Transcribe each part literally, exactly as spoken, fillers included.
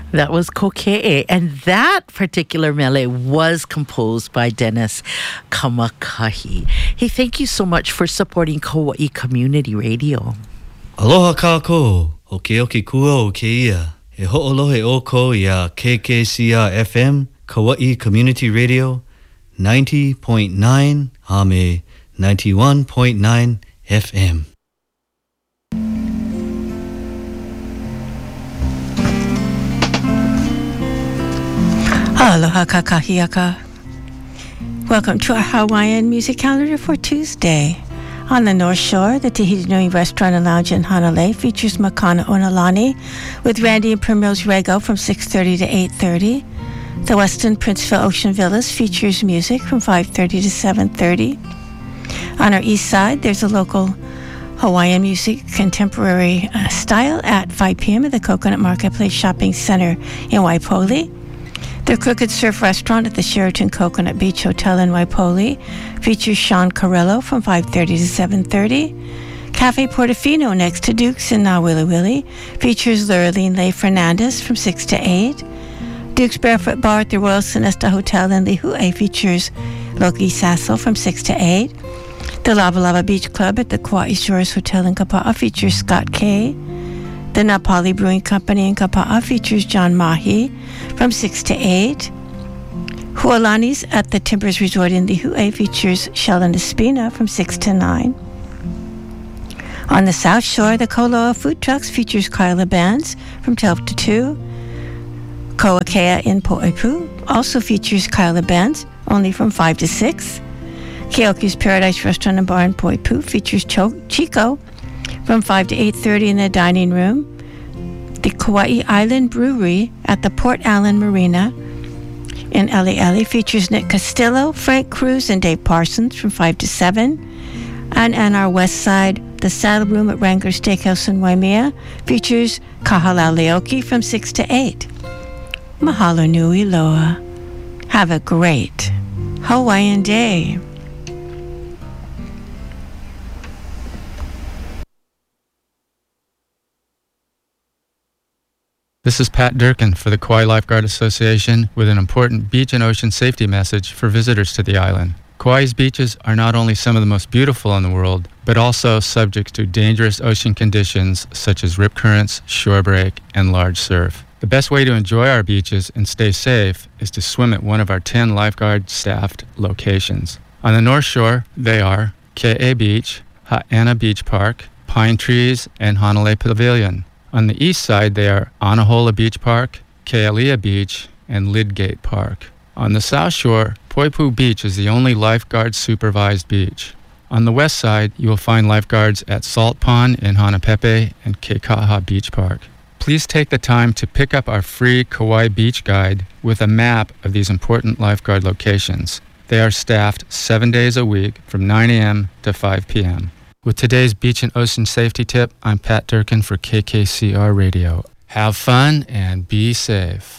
That was Koke'e. And that particular mele was composed by Dennis Kamakahi. Hey, thank you so much for supporting Kauai Community Radio. Aloha kako, o ke oki kua o ke ia. E ho'olohe o ko ia K K C R F M, Kauai Community Radio, ninety point nine, Hame ninety-one point nine F M. Aloha kakahiaka. Welcome to our Hawaiian music calendar for Tuesday. On the North Shore, the Tahiti Nui Restaurant and Lounge in Hanalei features Makana Onalani with Randy and Primrose Rego from six thirty to eight thirty. The Westin Princeville Ocean Villas features music from five thirty to seven thirty. On our east side, there's a local Hawaiian music contemporary uh, style at five p.m. at the Coconut Marketplace Shopping Center in Waipoli. The Crooked Surf Restaurant at the Sheraton Coconut Beach Hotel in Waipoli features Sean Corello from five thirty to seven thirty. Cafe Portofino next to Duke's in Nawiliwili features Lurleen Leigh Fernandez from six to eight. Duke's Barefoot Bar at the Royal Sonesta Hotel in Lihue features Loki Sassel from six to eight. The Lava Lava Beach Club at the Kauai Shores Hotel in Kapa'a features Scott Kay. The Napali Brewing Company in Kapa'a features John Mahi from six to eight. Hualani's at the Timbers Resort in Lihue features Sheldon Espina from six to nine. On the South Shore, the Koloa Food Trucks features Kyla Bands from twelve to two. Koakea in Poipu also features Kyla Bands, only from five to six. Keoki's Paradise Restaurant and Bar in Poipu features Cho- Chico from five to eight thirty in the dining room. The Kauai Island Brewery at the Port Allen Marina in Eli Eli features Nick Castillo, Frank Cruz, and Dave Parsons from five to seven. And on our west side, the Saddle Room at Wrangler Steakhouse in Waimea features Kahala Leoki from six to eight. Mahalo nui loa. Have a great Hawaiian day. This is Pat Durkin for the Kauai Lifeguard Association with an important beach and ocean safety message for visitors to the island. Kauai's beaches are not only some of the most beautiful in the world, but also subject to dangerous ocean conditions such as rip currents, shore break, and large surf. The best way to enjoy our beaches and stay safe is to swim at one of our ten lifeguard-staffed locations. On the North Shore, they are Ke'e Beach, Ha'ana Beach Park, Pine Trees, and Hanalei Pavilion. On the east side, they are Anahola Beach Park, Kealia Beach, and Lydgate Park. On the South Shore, Poipu Beach is the only lifeguard-supervised beach. On the west side, you will find lifeguards at Salt Pond in Hanapepe and Keikaha Beach Park. Please take the time to pick up our free Kauai Beach Guide with a map of these important lifeguard locations. They are staffed seven days a week from nine a.m. to five p.m. With today's beach and ocean safety tip, I'm Pat Durkin for K K C R Radio. Have fun and be safe.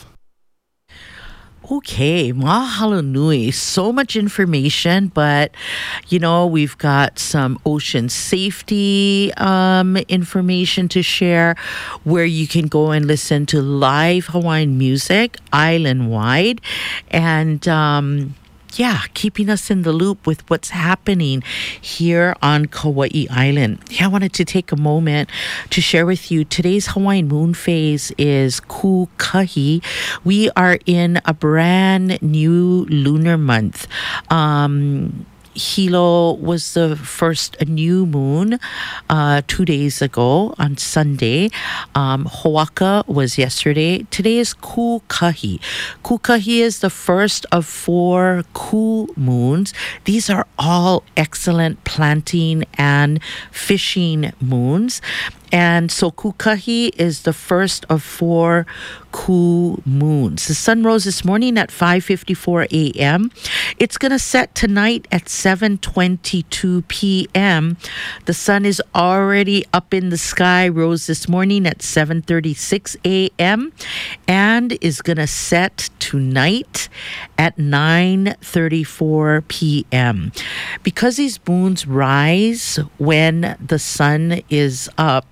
Okay, mahalo nui. So much information, but, you know, we've got some ocean safety um, information to share where you can go and listen to live Hawaiian music island-wide. And, um, yeah, keeping us in the loop with what's happening here on Kauai Island. Yeah, I wanted to take a moment to share with you today's Hawaiian moon phase is Kukahi. We are in a brand new lunar month. Um, Hilo was the first new moon uh, two days ago on Sunday. Um, Hoaka was yesterday. Today is Kukahi. Kukahi is the first of four Ku moons. These are all excellent planting and fishing moons. And so Kukahi is the first of four Ku moons. The sun rose this morning at five fifty-four a.m. It's going to set tonight at seven twenty-two p.m. The sun is already up in the sky, rose this morning at seven thirty-six a.m. and is going to set tonight at nine thirty-four p.m. Because these moons rise when the sun is up,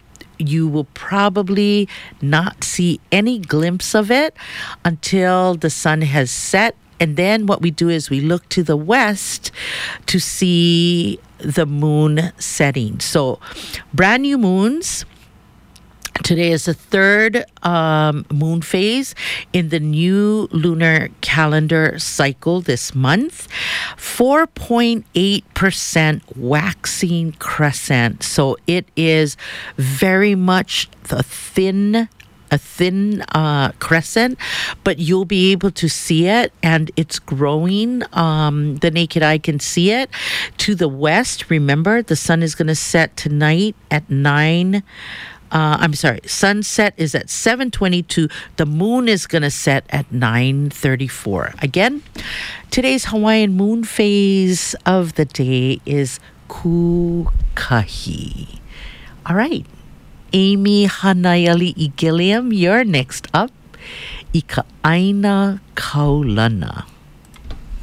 you will probably not see any glimpse of it until the sun has set. And then what we do is we look to the west to see the moon setting. So brand new moons. Today is the third um, moon phase in the new lunar calendar cycle this month. four point eight percent waxing crescent. So it is very much the thin a thin uh, crescent, but you'll be able to see it, and it's growing. Um, the naked eye can see it. To the west, remember, the sun is going to set tonight at nine. Uh, I'm sorry, sunset is at seven twenty-two. The moon is going to set at nine thirty-four. Again, today's Hawaiian moon phase of the day is Kukahi. All right. Amy Hanayali Igilium, you're next up. Ika Aina Kaulana.